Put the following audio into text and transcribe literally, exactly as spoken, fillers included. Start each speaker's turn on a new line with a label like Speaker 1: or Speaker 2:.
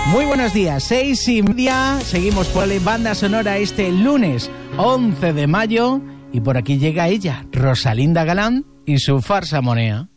Speaker 1: Muy buenos días, seis y media, seguimos por la banda sonora este lunes once de mayo y por aquí llega ella, Rosalinda Galán y su farsa monea.